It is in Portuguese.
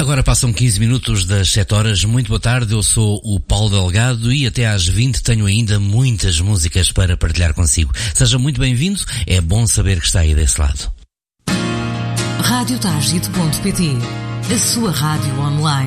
Agora passam 15 minutos das 7 horas. Muito boa tarde, eu sou o Paulo Delgado e até às 20 tenho ainda muitas músicas para partilhar consigo. Seja muito bem-vindo, é bom saber que está aí desse lado. Radiotagito.pt, a sua rádio online.